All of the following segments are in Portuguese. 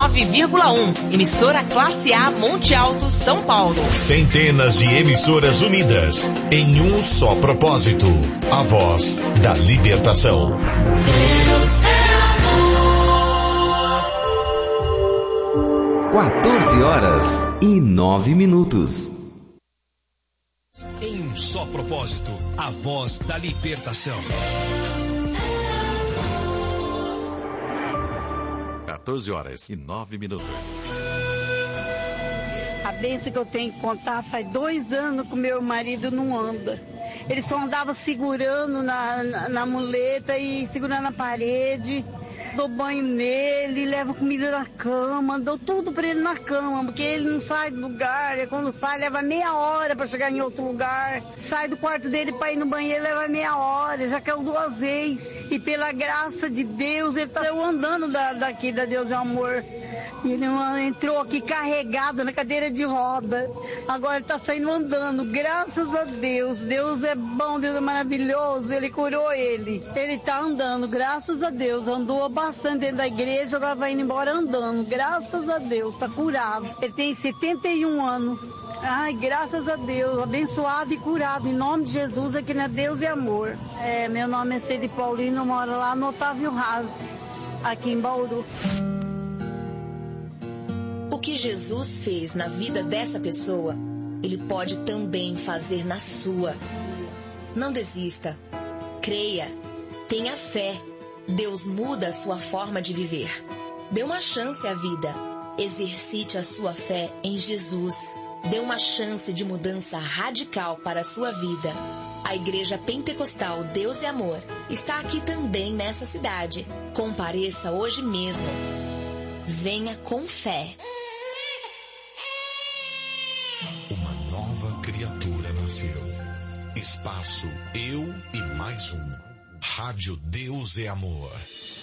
89,1. Emissora Classe A Monte Alto, São Paulo. Centenas de emissoras unidas em um só propósito. A voz da libertação. Deus é amor. 14h09. Em um só propósito, a voz da libertação. 14h09. A bênção que eu tenho que contar, faz 2 anos que o meu marido não anda. Ele só andava segurando na muleta e segurando na parede. Dou banho nele, levo comida na cama, dou tudo pra ele na cama, porque ele não sai do lugar. E quando sai, leva meia hora pra chegar em outro lugar. Sai do quarto dele pra ir no banheiro, leva meia hora, já caiu 2 vezes. E pela graça de Deus, ele tá andando daqui da Deus é Amor. E ele entrou aqui carregado na cadeira de roda. Agora ele tá saindo andando, graças a Deus. Deus é bom, Deus é maravilhoso, ele curou ele. Ele tá andando, graças a Deus. Andou bastante dentro da igreja, agora vai indo embora andando. Graças a Deus, tá curado. Ele tem 71 anos. Ai, graças a Deus, abençoado e curado. Em nome de Jesus, aqui na Deus e Amor. Meu nome é Cede Paulino, eu moro lá no Otávio Razzi, aqui em Bauru. O que Jesus fez na vida dessa pessoa, Ele pode também fazer na sua. Não desista. Creia. Tenha fé. Deus muda a sua forma de viver. Dê uma chance à vida. Exercite a sua fé em Jesus. Dê uma chance de mudança radical para a sua vida. A Igreja Pentecostal Deus e Amor está aqui também nessa cidade. Compareça hoje mesmo. Venha com fé. Uma nova criatura nasceu. Espaço Eu e Mais Um. Rádio Deus é Amor.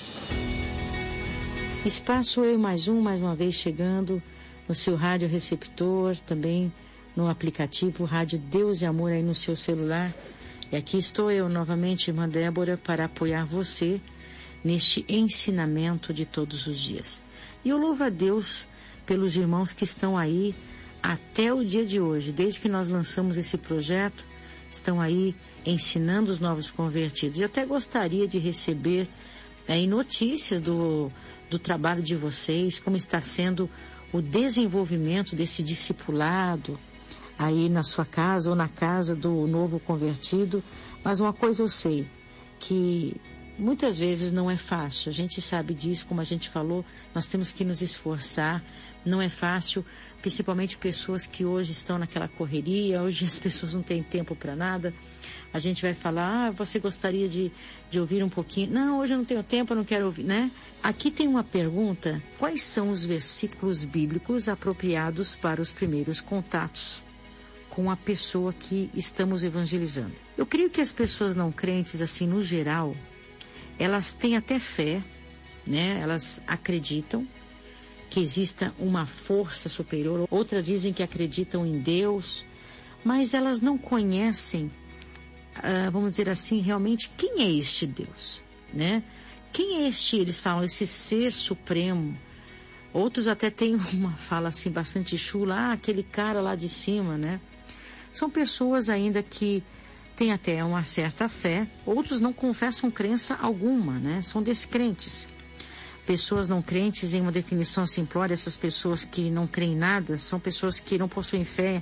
Espaço Eu e Mais Um, mais uma vez chegando no seu rádio receptor, também no aplicativo Rádio Deus e Amor aí no seu celular. E aqui estou eu novamente, irmã Débora, para apoiar você neste ensinamento de todos os dias. E eu louvo a Deus pelos irmãos que estão aí até o dia de hoje, desde que nós lançamos esse projeto, estão aí ensinando os novos convertidos. Eu até gostaria de receber notícias do trabalho de vocês, como está sendo o desenvolvimento desse discipulado aí na sua casa ou na casa do novo convertido. Mas uma coisa eu sei, que muitas vezes não é fácil, a gente sabe disso, como a gente falou, nós temos que nos esforçar, não é fácil, principalmente pessoas que hoje estão naquela correria, hoje as pessoas não têm tempo para nada. A gente vai falar, você gostaria de ouvir um pouquinho? Não, hoje eu não tenho tempo, eu não quero ouvir, né? Aqui tem uma pergunta, quais são os versículos bíblicos apropriados para os primeiros contatos com a pessoa que estamos evangelizando? Eu creio que as pessoas não crentes, assim, no geral, elas têm até fé, né? Elas acreditam que exista uma força superior. Outras dizem que acreditam em Deus, mas elas não conhecem, vamos dizer assim, realmente quem é este Deus, né? Quem é este, eles falam, esse ser supremo. Outros até têm uma fala assim bastante chula, aquele cara lá de cima, né? São pessoas ainda que têm até uma certa fé, outros não confessam crença alguma, né? São descrentes. Pessoas não crentes, em uma definição simplória, essas pessoas que não creem em nada, são pessoas que não possuem fé,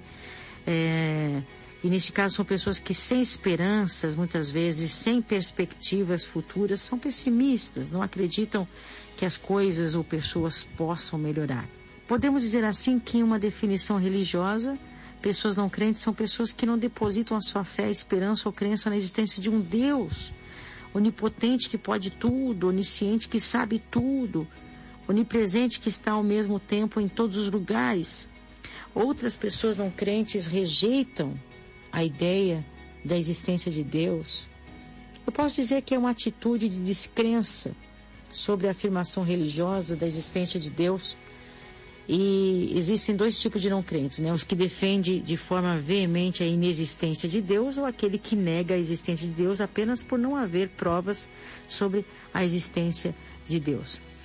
e neste caso são pessoas que sem esperanças, muitas vezes, sem perspectivas futuras, são pessimistas, não acreditam que as coisas ou pessoas possam melhorar. Podemos dizer assim que em uma definição religiosa, pessoas não crentes são pessoas que não depositam a sua fé, esperança ou crença na existência de um Deus onipotente que pode tudo, onisciente que sabe tudo, onipresente que está ao mesmo tempo em todos os lugares. Outras pessoas não crentes rejeitam a ideia da existência de Deus. Eu posso dizer que é uma atitude de descrença sobre a afirmação religiosa da existência de Deus. E existem 2 tipos de não crentes, né? Os que defendem de forma veemente a inexistência de Deus, ou aquele que nega a existência de Deus apenas por não haver provas sobre a existência de Deus.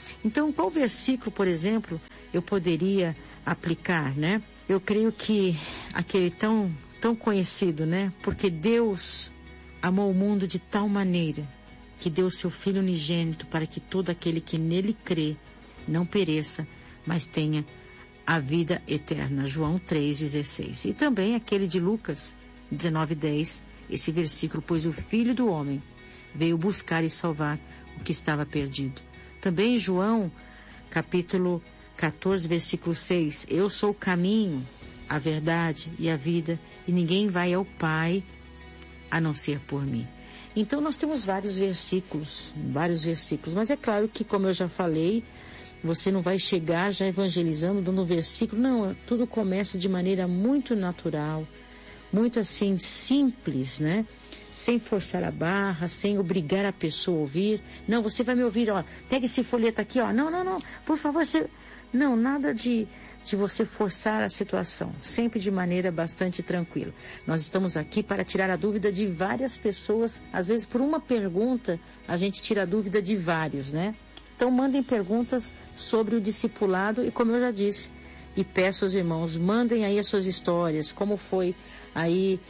Então, qual versículo, por exemplo, eu poderia aplicar, né? Eu creio que aquele tão conhecido, né? Porque Deus amou o mundo de tal maneira que deu o seu Filho unigênito para que todo aquele que nele crê não pereça, mas tenha a vida eterna. João 3,16. E também aquele de Lucas 19:10, esse versículo, pois o Filho do Homem veio buscar e salvar o que estava perdido. Também João, capítulo 14, versículo 6, eu sou o caminho, a verdade e a vida, e ninguém vai ao Pai a não ser por mim. Então nós temos vários versículos, mas é claro que, como eu já falei, você não vai chegar já evangelizando, dando um versículo, não, tudo começa de maneira muito natural, muito assim, simples, né? Sem forçar a barra, sem obrigar a pessoa a ouvir. Não, você vai me ouvir, ó, pega esse folheto aqui, ó, não, por favor, não, nada de você forçar a situação, sempre de maneira bastante tranquila. Nós estamos aqui para tirar a dúvida de várias pessoas, às vezes por uma pergunta a gente tira a dúvida de vários, né? Então mandem perguntas sobre o discipulado e, como eu já disse, e peço aos irmãos, mandem aí as suas histórias, como foi aí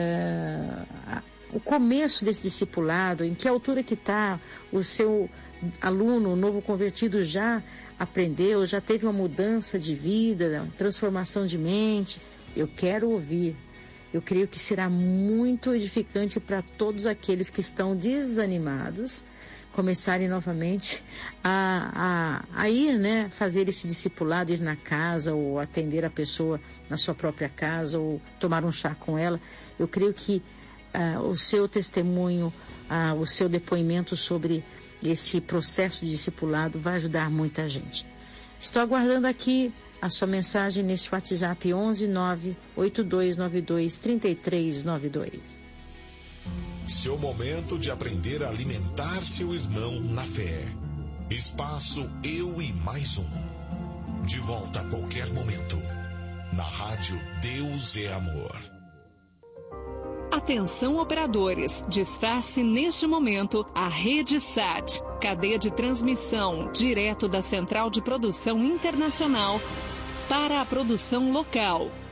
o começo desse discipulado, em que altura que está o seu aluno, o novo convertido, já aprendeu, já teve uma mudança de vida, transformação de mente. Eu quero ouvir. Eu creio que será muito edificante para todos aqueles que estão desanimados, começarem novamente a ir, né, fazer esse discipulado, ir na casa ou atender a pessoa na sua própria casa ou tomar um chá com ela. Eu creio que o seu testemunho, o seu depoimento sobre esse processo de discipulado vai ajudar muita gente. Estou aguardando aqui a sua mensagem nesse WhatsApp 11-98292-3392. Seu momento de aprender a alimentar seu irmão na fé. Espaço Eu e Mais Um. De volta a qualquer momento. Na rádio Deus é Amor. Atenção, operadores, desface neste momento a Rede SAT, cadeia de transmissão direto da Central de Produção Internacional para a produção local.